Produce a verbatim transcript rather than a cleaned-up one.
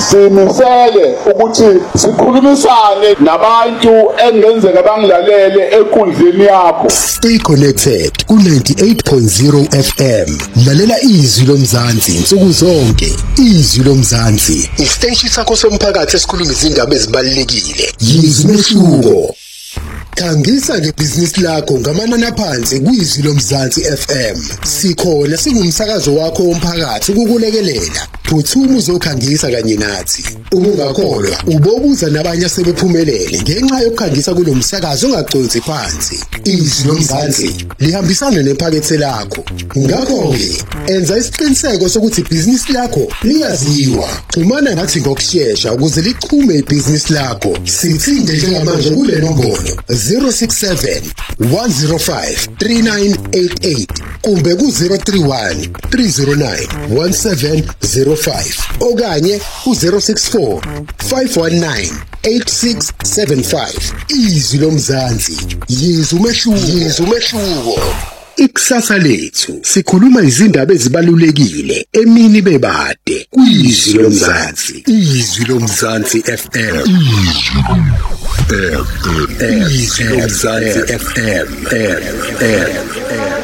simisele ukuthi sikhulumisane nabantu engenzeka bangilalele enkundleni yakho. Stay connected ku ninety-eight point zero F M. Lalela izwi lomzansi insuku zonke. Izwi lomzansi, isiteshi sakho somphakathi esikhuluma izindaba ezibalulekile. Yizwi umehluko. Khangisa ngebhizinisi lakho ngamanani aphansi kwizwi lomzansi F M. Sikhona singumsakazo wakho womphakathi ukukulekelela. Phuthuma uzokhangisa kanye nathi. Ungakholwa ubobuza nabanye asebephumelele ngenxa yokukhangisa kulomsakazo ongaconsi phansi. Izwi lomzansi lihambisana nephakethe lakho. Ngakho ke enza isiqiniseko sokuthi ibhizinisi lakho liyaziwa. Xhumana nathi ngokusheshsha ukuze lichume ibhizinisi lakho. Sithinde njengamanje kule nombolo zero six seven one zero five three nine eight eight kumbe ku zero three one three zero nine one seven zero five okanye ku zero six four five one nine eight six seven five. Izwi lomzansi, yizwi umehluko, yizwi umehluko. Ikusasa lethu sikhuluma izindaba ezibalulekile emini bebade kwizwi lomzansi. Izwi lomzansi F M. Izwi lomzansi F M.